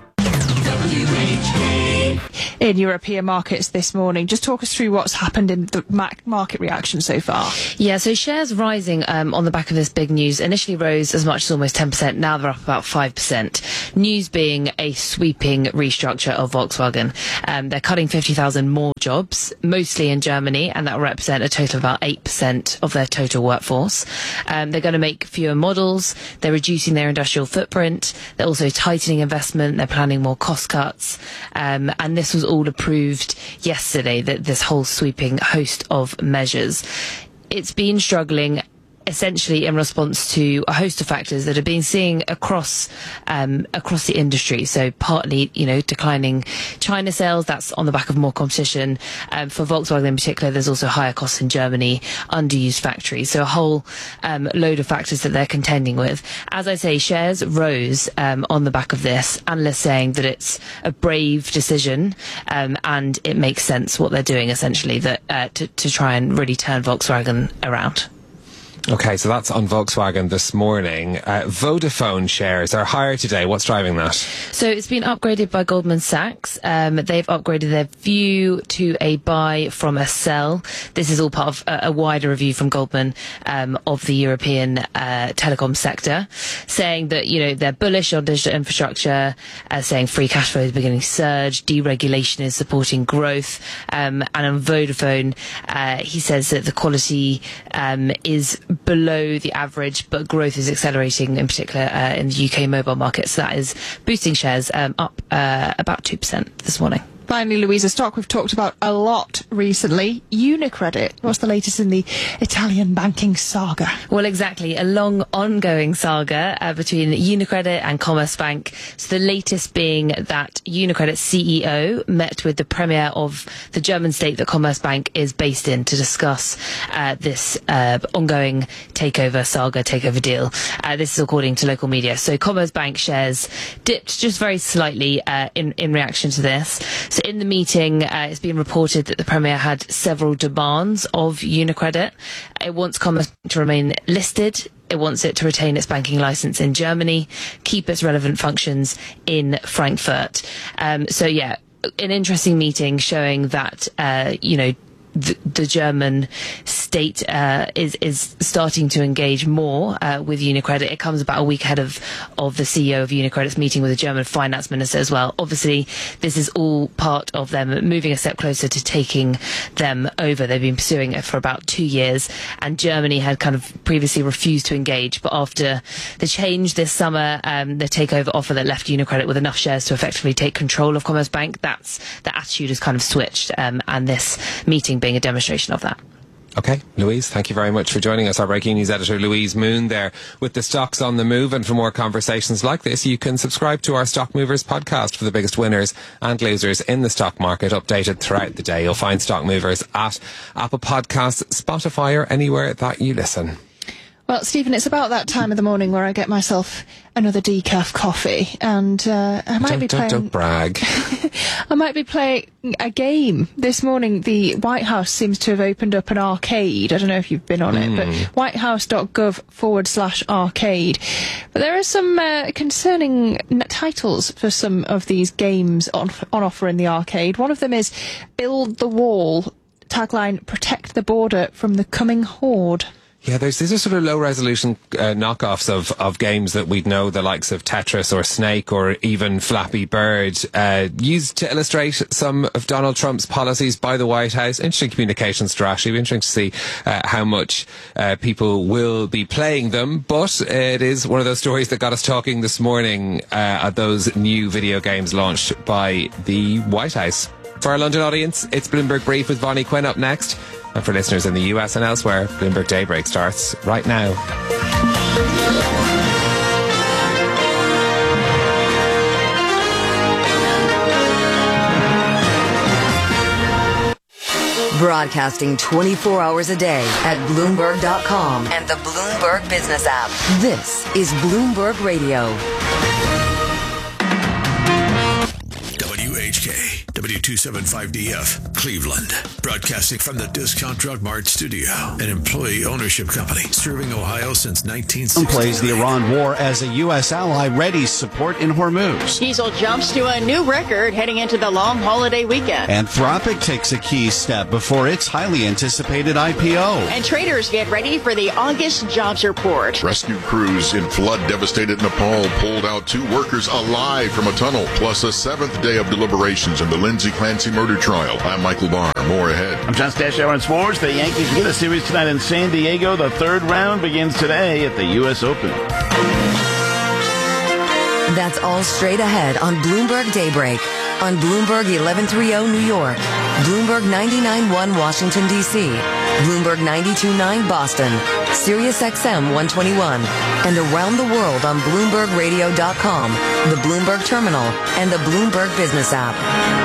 In European markets this morning, just talk us through what's happened in the market reaction so far. Yeah, so shares rising um, on the back of this big news. Initially rose as much as almost ten percent. Now they're up about five percent. News being a sweeping restructure of Volkswagen. Um, they're cutting fifty thousand more jobs, mostly in Germany, and that will represent a total of about eight percent of their total workforce. Um, they're going to make fewer models. They're reducing their industrial footprint. They're also tightening investment. They're planning more cost cuts. Um, and this was all approved yesterday, that this whole sweeping host of measures. It's been struggling essentially in response to a host of factors that have been seeing across um, across the industry. So partly, you know, declining China sales, that's on the back of more competition. Um, for Volkswagen in particular, there's also higher costs in Germany, underused factories. So a whole um, load of factors that they're contending with. As I say, shares rose um, on the back of this. Analysts saying that it's a brave decision um, and it makes sense what they're doing, essentially, that uh, to, to try and really turn Volkswagen around. Okay, so that's on Volkswagen this morning. Uh, Vodafone shares are higher today. What's driving that? So it's been upgraded by Goldman Sachs. Um, they've upgraded their view to a buy from a sell. This is all part of a, a wider review from Goldman um, of the European uh, telecom sector, saying that, you know, they're bullish on digital infrastructure, uh, saying free cash flow is beginning to surge, deregulation is supporting growth. Um, and on Vodafone, uh, he says that the quality um, is below the average, but growth is accelerating, in particular uh, in the U K mobile market. So that is boosting shares um, up uh, about two percent this morning. Finally, Louise, a stock we've talked about a lot recently, UniCredit. What's the latest in the Italian banking saga? Well, exactly. A long, ongoing saga uh, between UniCredit and Commerzbank. So the latest being that UniCredit's C E O met with the premier of the German state that Commerzbank is based in to discuss uh, this uh, ongoing takeover saga, takeover deal. Uh, this is according to local media. So Commerzbank shares dipped just very slightly uh, in, in reaction to this. So in the meeting, uh, it's been reported that the Premier had several demands of UniCredit. It wants Commerzbank to remain listed. It wants it to retain its banking license in Germany, keep its relevant functions in Frankfurt. Um, so, yeah, an interesting meeting showing that, uh, you know, The, the German state uh, is is starting to engage more uh, with UniCredit. It comes about a week ahead of of the C E O of UniCredit's meeting with the German finance minister as well. Obviously, this is all part of them moving a step closer to taking them over. They've been pursuing it for about two years, and Germany had kind of previously refused to engage. But after the change this summer, um, the takeover offer that left UniCredit with enough shares to effectively take control of Commerzbank, that's the attitude has kind of switched, um, and this meeting being a demonstration of that. Okay, Louise, thank you very much for joining us. Our breaking news editor, Louise Moon, there with the stocks on the move. And for more conversations like this, you can subscribe to our Stock Movers podcast for the biggest winners and losers in the stock market, updated throughout the day. You'll find Stock Movers at Apple Podcasts, Spotify, or anywhere that you listen. Well, Stephen, it's about that time of the morning where I get myself another decaf coffee, and uh, I might don't, be don't, playing. Don't brag. I might be playing a game this morning. The White House seems to have opened up an arcade. I don't know if you've been on mm. it, but whitehouse.gov forward slash arcade. But there are some uh, concerning titles for some of these games on on offer in the arcade. One of them is "Build the Wall." Tagline: "Protect the border from the coming horde." Yeah, there's these are sort of low resolution uh, knockoffs of, of games that we'd know, the likes of Tetris or Snake or even Flappy Bird, uh, used to illustrate some of Donald Trump's policies by the White House. Interesting communication strategy. It'll be interesting to see uh, how much uh, people will be playing them. But it is one of those stories that got us talking this morning uh, at those new video games launched by the White House. For our London audience, it's Bloomberg Brief with Vonnie Quinn up next. And for listeners in the U S and elsewhere, Bloomberg Daybreak starts right now. Broadcasting twenty-four hours a day at Bloomberg dot com and the Bloomberg Business app. This is Bloomberg Radio. W H K. W two seventy-five D F, Cleveland. Broadcasting from the Discount Drug Mart studio. An employee ownership company serving Ohio since nineteen sixty. Plays the Iran war as a U S ally readies support in Hormuz. Diesel jumps to a new record heading into the long holiday weekend. Anthropic takes a key step before its highly anticipated I P O. And traders get ready for the August jobs report. Rescue crews in flood-devastated Nepal pulled out two workers alive from a tunnel, plus a seventh day of deliberations in the Lindsey Clancy murder trial. I'm Michael Barr. More ahead. I'm John Stashower on sports. The Yankees get a series tonight in San Diego. The third round begins today at the U S Open. That's all straight ahead on Bloomberg Daybreak. On Bloomberg eleven thirty New York, Bloomberg ninety-nine point one Washington, D C, Bloomberg ninety-two point nine Boston, Sirius X M one twenty-one, and around the world on Bloomberg Radio dot com, the Bloomberg Terminal, and the Bloomberg Business app.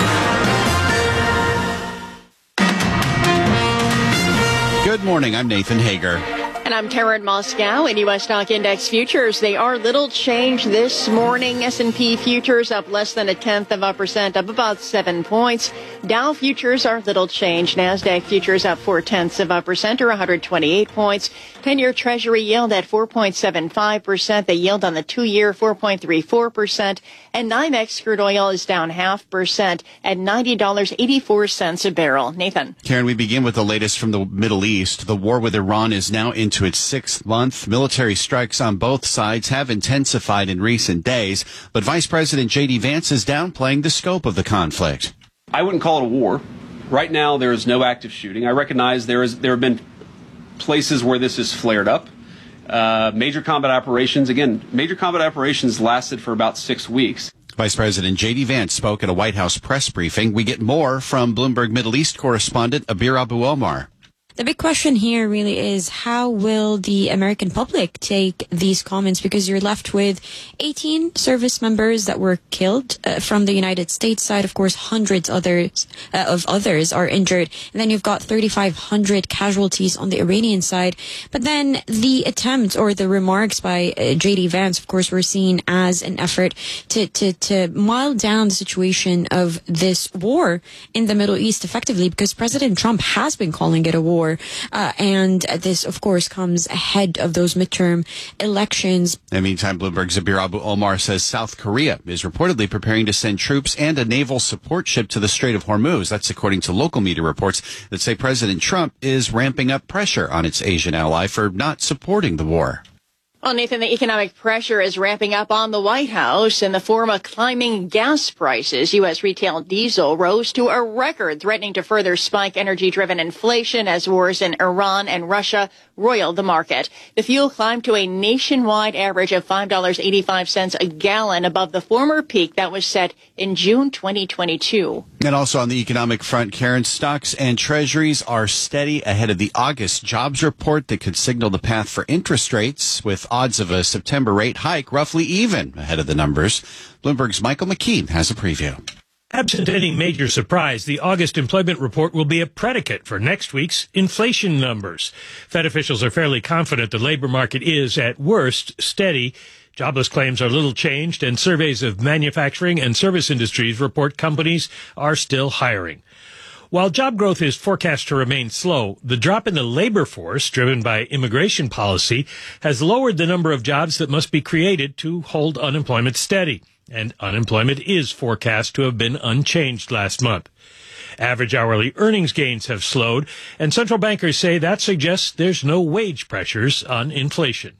Good morning, I'm Nathan Hager. And I'm Karen Moscow. In U S stock index futures, they are little change this morning. S and P futures up less than a tenth of a percent, up about seven points. Dow futures are little change. NASDAQ futures up four tenths of a percent, or one hundred twenty-eight points. ten-year Treasury yield at four point seven five percent. The yield on the two-year, four point three four percent. And NYMEX crude oil is down half percent at ninety dollars and eighty-four cents a barrel. Nathan. Karen, we begin with the latest from the Middle East. The war with Iran is now into its sixth month. Military strikes on both sides have intensified in recent days, but Vice President J D Vance is downplaying the scope of the conflict. I wouldn't call it a war. Right now, there is no active shooting. I recognize there is there have been places where this has flared up. Uh, major combat operations, again, major combat operations lasted for about six weeks. Vice President J D Vance spoke at a White House press briefing. We get more from Bloomberg Middle East correspondent Abir Abu Omar. The big question here really is, how will the American public take these comments? Because you're left with eighteen service members that were killed uh, from the United States side. Of course, hundreds others uh, of others are injured. And then you've got thirty-five hundred casualties on the Iranian side. But then the attempt or the remarks by uh, J D Vance, of course, were seen as an effort to, to, to mile down the situation of this war in the Middle East effectively, because President Trump has been calling it a war. Uh, and this, of course, comes ahead of those midterm elections. In the meantime, Bloomberg's Abir Abu Omar says South Korea is reportedly preparing to send troops and a naval support ship to the Strait of Hormuz. That's according to local media reports that say President Trump is ramping up pressure on its Asian ally for not supporting the war. Well, Nathan, the economic pressure is ramping up on the White House in the form of climbing gas prices. U S retail diesel rose to a record, threatening to further spike energy-driven inflation as wars in Iran and Russia roiled the market. The fuel climbed to a nationwide average of five dollars and eighty-five cents a gallon, above the former peak that was set in June twenty twenty-two. And also on the economic front, Karen, stocks and treasuries are steady ahead of the August jobs report that could signal the path for interest rates, with odds of a September rate hike roughly even ahead of the numbers. Bloomberg's Michael McKee has a preview. Absent any major surprise, the August employment report will be a predicate for next week's inflation numbers. Fed officials are fairly confident the labor market is, at worst, steady. Jobless claims are little changed, and surveys of manufacturing and service industries report companies are still hiring. While job growth is forecast to remain slow, the drop in the labor force, driven by immigration policy, has lowered the number of jobs that must be created to hold unemployment steady. And unemployment is forecast to have been unchanged last month. Average hourly earnings gains have slowed, and central bankers say that suggests there's no wage pressures on inflation.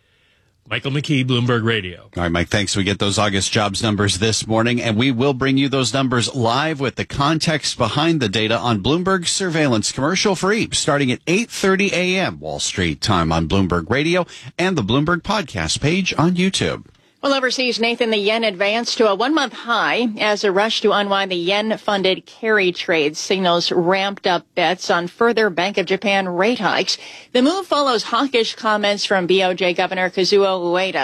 Michael McKee, Bloomberg Radio. All right, Mike, thanks. We get those August jobs numbers this morning, and we will bring you those numbers live with the context behind the data on Bloomberg Surveillance, commercial free, starting at eight thirty a.m. Wall Street time on Bloomberg Radio and the Bloomberg podcast page on YouTube. Well, overseas, Nathan, the yen advanced to a one-month high as a rush to unwind the yen-funded carry trade signals ramped-up bets on further Bank of Japan rate hikes. The move follows hawkish comments from B O J Governor Kazuo Ueda.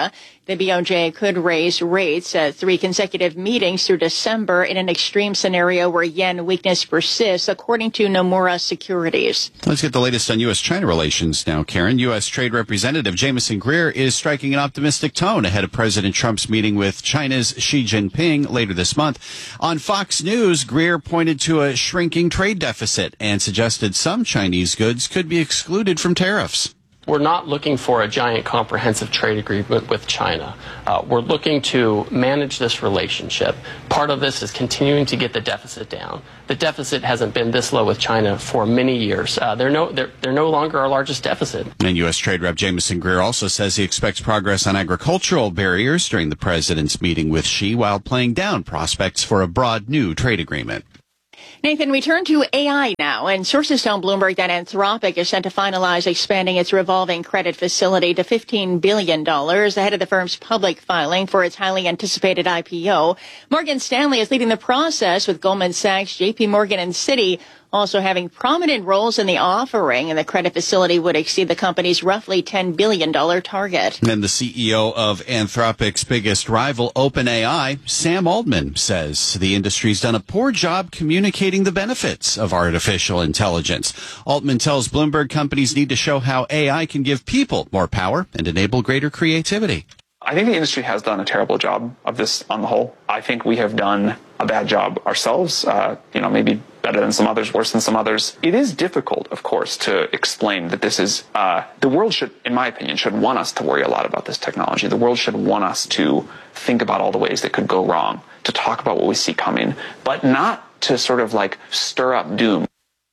The B O J could raise rates at three consecutive meetings through December in an extreme scenario where yen weakness persists, according to Nomura Securities. Let's get the latest on U S China relations now, Karen. U S Trade Representative Jameson Greer is striking an optimistic tone ahead of President Trump's meeting with China's Xi Jinping later this month. On Fox News, Greer pointed to a shrinking trade deficit and suggested some Chinese goods could be excluded from tariffs. We're not looking for a giant comprehensive trade agreement with China. Uh, we're looking to manage this relationship. Part of this is continuing to get the deficit down. The deficit hasn't been this low with China for many years. Uh, they're, no, they're, they're no longer our largest deficit. And U S Trade Rep Jameson Greer also says he expects progress on agricultural barriers during the president's meeting with Xi, while playing down prospects for a broad new trade agreement. Nathan, we turn to A I now, and sources tell Bloomberg that Anthropic is set to finalize expanding its revolving credit facility to fifteen billion dollars ahead of the firm's public filing for its highly anticipated I P O. Morgan Stanley is leading the process, with Goldman Sachs, J P Morgan, and Citi also having prominent roles in the offering, and the credit facility would exceed the company's roughly ten billion dollars target. And the C E O of Anthropic's biggest rival, OpenAI, Sam Altman, says the industry's done a poor job communicating the benefits of artificial intelligence. Altman tells Bloomberg companies need to show how A I can give people more power and enable greater creativity. I think the industry has done a terrible job of this on the whole. I think we have done a bad job ourselves, uh, you know, maybe better than some others, worse than some others. It is difficult, of course, to explain that this is, uh, the world should, in my opinion, should want us to worry a lot about this technology. The world should want us to think about all the ways that could go wrong, to talk about what we see coming, but not to sort of like stir up doom.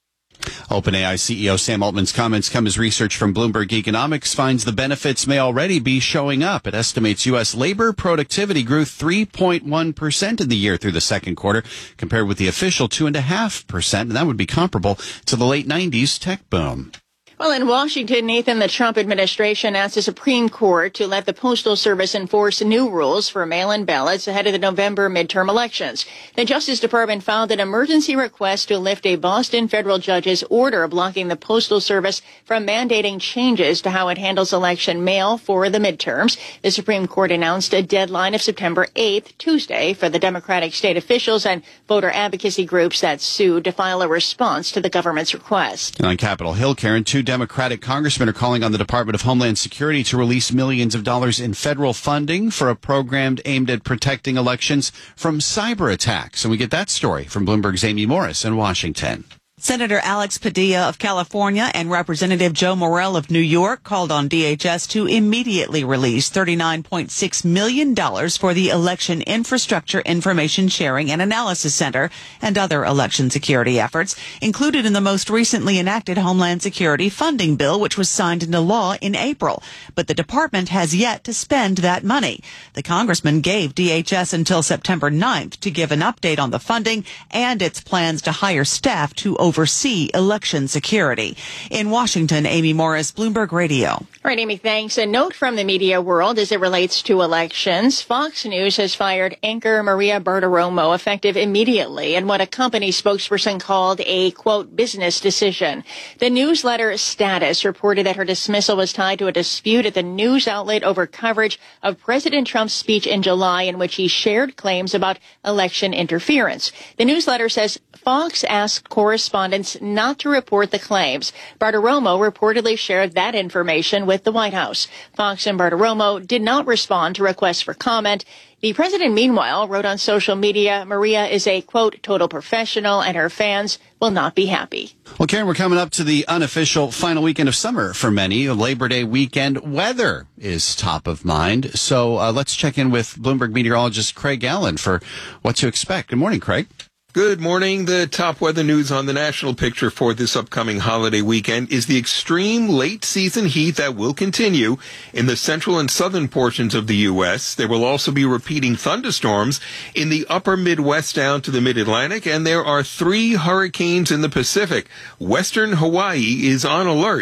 OpenAI C E O Sam Altman's comments come as research from Bloomberg Economics finds the benefits may already be showing up. It estimates U S labor productivity grew three point one percent in the year through the second quarter, compared with the official two point five percent, and that would be comparable to the late nineties tech boom. Well, in Washington, Nathan, the Trump administration asked the Supreme Court to let the Postal Service enforce new rules for mail-in ballots ahead of the November midterm elections. The Justice Department filed an emergency request to lift a Boston federal judge's order blocking the Postal Service from mandating changes to how it handles election mail for the midterms. The Supreme Court announced a deadline of September eighth, Tuesday, for the Democratic state officials and voter advocacy groups that sued to file a response to the government's request. And on Capitol Hill, Karen, two Democratic congressmen are calling on the Department of Homeland Security to release millions of dollars in federal funding for a program aimed at protecting elections from cyber attacks. And we get that story from Bloomberg's Amy Morris in Washington. Senator Alex Padilla of California and Representative Joe Morell of New York called on D H S to immediately release thirty-nine point six million dollars for the Election Infrastructure Information Sharing and Analysis Center and other election security efforts, included in the most recently enacted Homeland Security funding bill, which was signed into law in April. But the department has yet to spend that money. The congressman gave D H S until September ninth to give an update on the funding and its plans to hire staff to oversee oversee election security. In Washington, Amy Morris, Bloomberg Radio. All right, Amy, thanks. A note from the media world as it relates to elections. Fox News has fired anchor Maria Bartiromo effective immediately in what a company spokesperson called a, quote, business decision. The newsletter Status reported that her dismissal was tied to a dispute at the news outlet over coverage of President Trump's speech in July in which he shared claims about election interference. The newsletter says Fox asked correspondents not to report the claims. Bartiromo reportedly shared that information with the White House. Fox and Bartiromo did not respond to requests for comment. The president, meanwhile, wrote on social media, Maria is a, quote, total professional and her fans will not be happy. Well, Karen, we're coming up to the unofficial final weekend of summer for many. Labor Day weekend weather is top of mind. So uh, let's check in with Bloomberg meteorologist Craig Allen for what to expect. Good morning, Craig. Good morning. The top weather news on the national picture for this upcoming holiday weekend is the extreme late season heat that will continue in the central and southern portions of the U S. There will also be repeating thunderstorms in the upper Midwest down to the mid-Atlantic, and there are three hurricanes in the Pacific. Western Hawaii is on alert.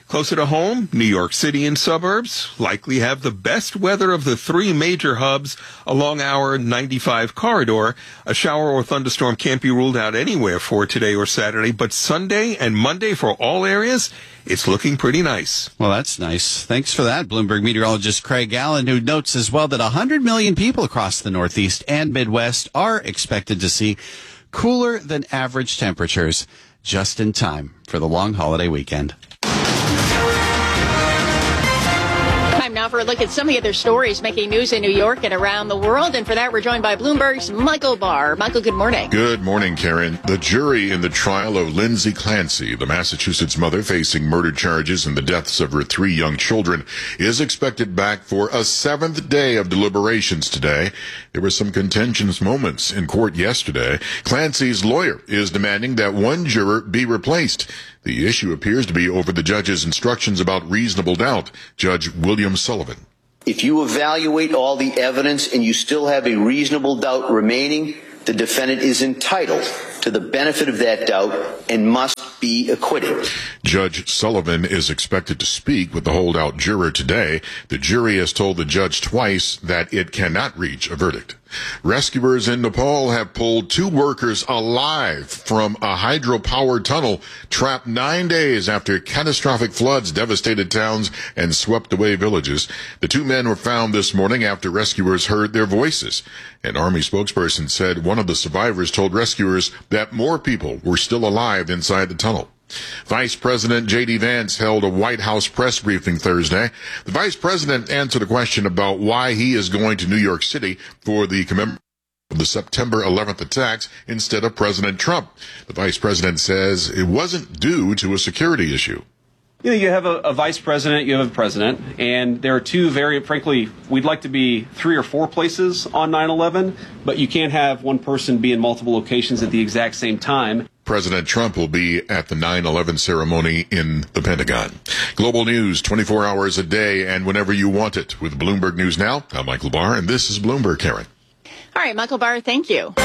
Closer to home, New York City and suburbs likely have the best weather of the three major hubs along our ninety-five corridor. A shower or thunderstorm can't be ruled out anywhere for today or Saturday, but Sunday and Monday for all areas, it's looking pretty nice. Well, that's nice. Thanks for that, Bloomberg meteorologist Craig Allen, who notes as well that one hundred million people across the Northeast and Midwest are expected to see cooler than average temperatures just in time for the long holiday weekend. Time now for a look at some of the other stories making news in New York and around the world. And for that, we're joined by Bloomberg's Michael Barr. Michael, good morning. Good morning, Karen. The jury in the trial of Lindsay Clancy, the Massachusetts mother facing murder charges in the deaths of her three young children, is expected back for a seventh day of deliberations today. There were some contentious moments in court yesterday. Clancy's lawyer is demanding that one juror be replaced. The issue appears to be over the judge's instructions about reasonable doubt. Judge William Sullivan. If you evaluate all the evidence and you still have a reasonable doubt remaining, the defendant is entitled to the benefit of that doubt and must be acquitted. Judge Sullivan is expected to speak with the holdout juror today. The jury has told the judge twice that it cannot reach a verdict. Rescuers in Nepal have pulled two workers alive from a hydropower tunnel trapped nine days after catastrophic floods devastated towns and swept away villages. The two men were found this morning after rescuers heard their voices. An Army spokesperson said one of the survivors told rescuers that more people were still alive inside the tunnel. Vice President J D Vance held a White House press briefing Thursday. The vice president answered a question about why he is going to New York City for the commemoration of the September eleventh attacks instead of President Trump. The vice president says it wasn't due to a security issue. You know, you have a, a vice president, you have a president, and there are two very, frankly, we'd like to be three or four places on nine eleven, but you can't have one person be in multiple locations at the exact same time. President Trump will be at the nine eleven ceremony in the Pentagon. Global news twenty-four hours a day and whenever you want it. With Bloomberg News Now, I'm Michael Barr, and this is Bloomberg, Karen. All right, Michael Barr, thank you.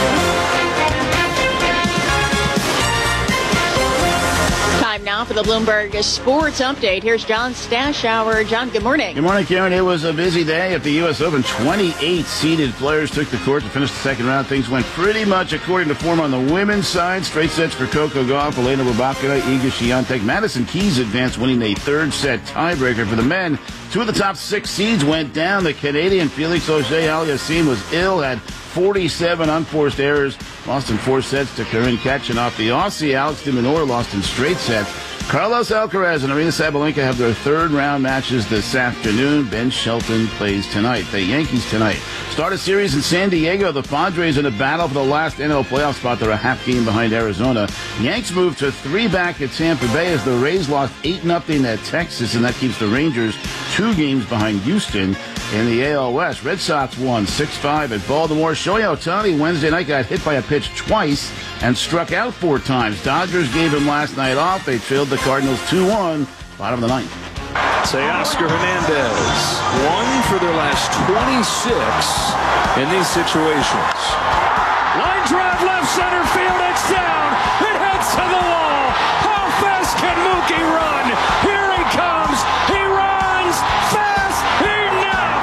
Time now for the Bloomberg Sports Update. Here's John Stashower. John, good morning. Good morning, Karen. It was a busy day at the U S Open. twenty-eight seeded players took the court to finish the second round. Things went pretty much according to form on the women's side. Straight sets for Coco Gauff, Elena Rybakina, Iga Swiatek. Madison Keys advanced, winning a third set tiebreaker. For the men, two of the top six seeds went down. The Canadian Felix Auger-Aliassime was ill, had forty-seven unforced errors, lost in four sets to Karin Khachanov. The Aussie Alex de Minaur lost in straight sets. Carlos Alcaraz and Aryna Sabalenka have their third round matches this afternoon. Ben Shelton plays tonight. The Yankees tonight start a series in San Diego. The Padres in a battle for the last N L playoff spot. They're a half game behind Arizona. Yanks move to three back at Tampa Bay as the Rays lost eight nothing at Texas, and that keeps the Rangers two games behind Houston in the A L West. Red Sox won six five at Baltimore. Shohei Ohtani Wednesday night got hit by a pitch twice and struck out four times. Dodgers gave him last night off. They trailed the Cardinals two one, bottom of the ninth. Teoscar Hernandez, one for their last twenty-six in these situations. Line drive left center field, it's down. It heads to the wall. How fast can Mookie run? Here he comes. He runs fast enough.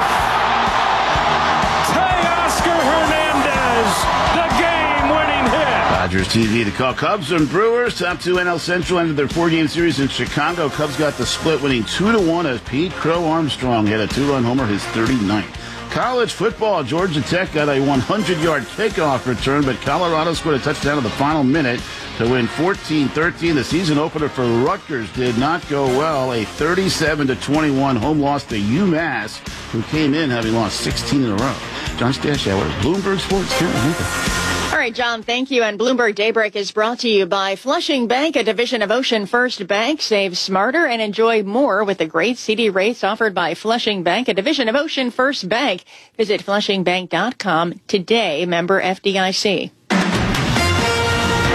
Teoscar Hernandez, the game-winning hit. Dodgers T V to call. Cubs and Brewers, top two N L Central, ended their four-game series in Chicago. Cubs got the split, winning two to one as Pete Crow Armstrong hit a two-run homer, his thirty-ninth. College football, Georgia Tech got a hundred-yard kickoff return, but Colorado scored a touchdown in the final minute to win fourteen thirteen. The season opener for Rutgers did not go well. A thirty-seven to twenty-one home loss to UMass, who came in having lost sixteen in a row. John Stashower, Bloomberg Sports. All right, John, thank you. And Bloomberg Daybreak is brought to you by Flushing Bank, a division of Ocean First Bank. Save smarter and enjoy more with the great C D rates offered by Flushing Bank, a division of Ocean First Bank. Visit flushing bank dot com today. Member F D I C.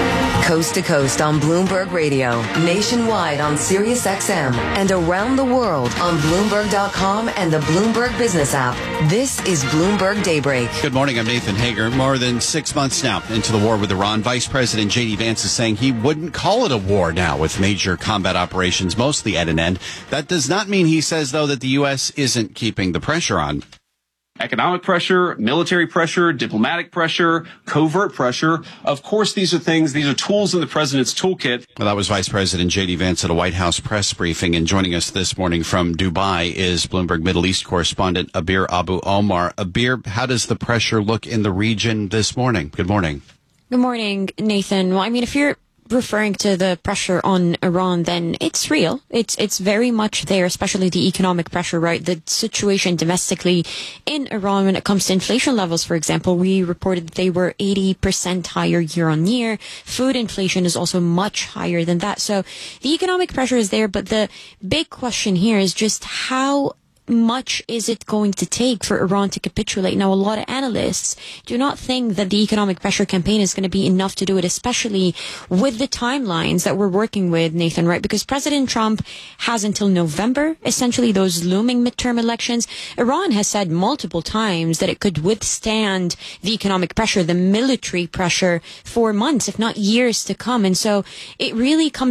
coast to coast on Bloomberg Radio, nationwide on Sirius X M, and around the world on Bloomberg dot com and the Bloomberg Business app. This is Bloomberg Daybreak. Good morning, I'm Nathan Hager. More than six months now into the war with Iran, Vice President J D Vance is saying he wouldn't call it a war now, with major combat operations mostly at an end. That does not mean, he says, though, that the U S isn't keeping the pressure on. Economic pressure, military pressure, diplomatic pressure, covert pressure. Of course, these are things, these are tools in the president's toolkit. Well, that was Vice President J D Vance at a White House press briefing. And joining us this morning from Dubai is Bloomberg Middle East correspondent Abir Abu Omar. Abir, how does the pressure look in the region this morning? Good morning. Good morning, Nathan. Well, I mean, if you're referring to the pressure on Iran, then it's real. It's it's very much there, especially the economic pressure, right? The situation domestically in Iran when it comes to inflation levels, for example, we reported that they were eighty percent higher year on year. Food inflation is also much higher than that. So the economic pressure is there, but the big question here is just how much is it going to take for Iran to capitulate? Now, a lot of analysts do not think that the economic pressure campaign is going to be enough to do it, especially with the timelines that we're working with, Nathan, right? Because President Trump has until November, essentially those looming midterm elections. Iran has said multiple times that it could withstand the economic pressure, the military pressure for months, if not years to come. And so it really comes